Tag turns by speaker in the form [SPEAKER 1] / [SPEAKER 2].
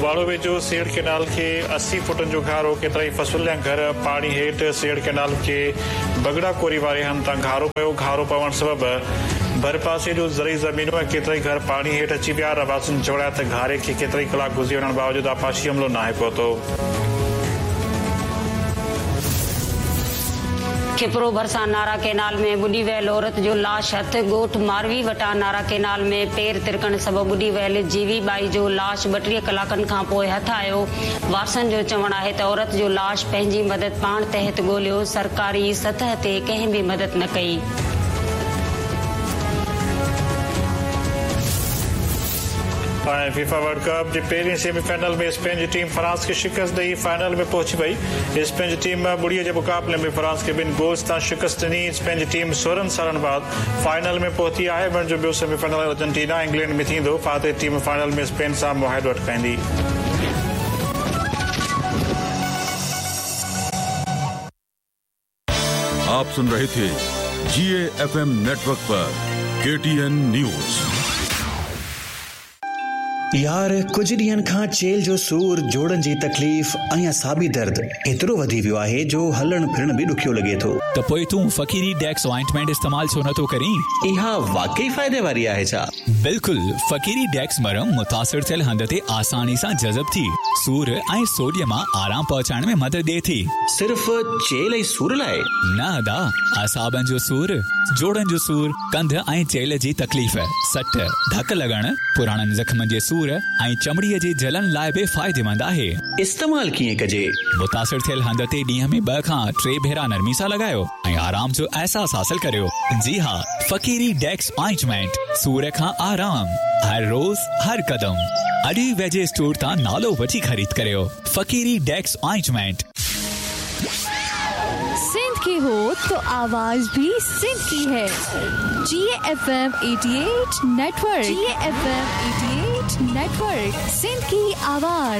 [SPEAKER 1] वाड़ो वेझो सेड़ कैनाल के 80 फुटनि जो घारो केतिराई फसुल ऐं घर पाणी हेठि सेड़ कैनाल के बगड़ा कोरी वारे हंध तां घारो पियो। घारो पवण सबबि भरपासे जो ज़रई ज़मीनूं ऐं केतिराई घर पाणी हेठि अची विया। रवासियुनि चवड़िया त घारे खे केतिराई कलाक गुज़री वञण बावजूदि आपाशी हमिलो नाहे पहुतो।
[SPEAKER 2] खिपरो भरसा नारा कैनाल में बुॾी वियल औरत जो लाश हथ ॻोठ मारवी वटां नारा कैनाल में पेर तिरकण सबबि बुॾी वियल जीवी बाई जो लाश 32 कलाकनि खां पोइ हथ आयो। वारसनि जो चवणु आहे त औरत जो लाश पंहिंजी मदद पाण तहत ॻोल्हियो, सरकारी सतह ते कंहिं बि मदद न कई।
[SPEAKER 1] फीफा वर्ल्ड कप जे पहिरीं सेमीफाइनल में स्पेन जी टीम फ्रांस खे शिकस्त ॾेई फाइनल में पहुची वई। स्पेन जी टीम ॿुड़ीअ जे मुक़ाबले में फ्रांस खे 2 गोल्स तां शिकस्त ॾिनी। स्पेन जी टीम 16 सालनि बाद फाइनल में पहुती आहे। वञ जो ॿियो सेमीफाइनल अर्जेंटीना इंग्लैंड में थींदो। फातिह टीम फाइनल में स्पेन सां मुआहिदो अटकाईंदी।
[SPEAKER 3] आप सुन रहे थे GAFM नेटवर्क पर KTN न्यूज।
[SPEAKER 4] यार कुछ ॾींहंनि खां चेल जो सूर, जोड़नि जी तकलीफ़ ऐं असाबी दर्द एतिरो वधी वियो आहे जो हलण फिरण बि ॾुखियो लॻे थो।
[SPEAKER 5] त पोइ तूं फकीरी डेक्स ऑइंटमेंट इस्तेमाल छो नथो करीं?
[SPEAKER 4] इहा वाकई फ़ाइदे वारी आहे छा?
[SPEAKER 5] बिल्कुलु। फकीरी डेक्स मरहम मुतासिर थियल हंध ते आसानी सां जज़ब थी सूर ऐं सोडियम मां आराम पहुचाइण में मदद ॾिए थी।
[SPEAKER 4] सिर्फ़ चेल ऐं सूर लाइ?
[SPEAKER 5] न अदा, असाबनि जो सूर, जोड़नि जो सूर, कंध ऐं चेल जी तकलीफ़, सट, धक लॻण, पुराणनि ज़ख़्मनि जे सूर ऐं चमड़ीअ जे जलन लाइ बि फ़ाइदेमंद आहे।
[SPEAKER 4] इस्तेमाल कीअं कजे?
[SPEAKER 5] मुतासिर थियल हंध ते ॾींहं में 2 खां 3 भेरा नरमी सां लॻायो ऐं आराम जो एहसास हासिल करियो। जी हाँ, फकीरी डेक्स ऑइंटमेंट, सूर खां आराम, हर रोज हर कदम। अॼु ई वेझे स्टोर तां नालो वठी ख़रीद करियो। फकीरी डेक्स ऑइंटमेंट।
[SPEAKER 6] सिंध की हो तो आवाज भी सिंध की है। GAFM 88 network. GAFM 88 network, Sindh की आवाज।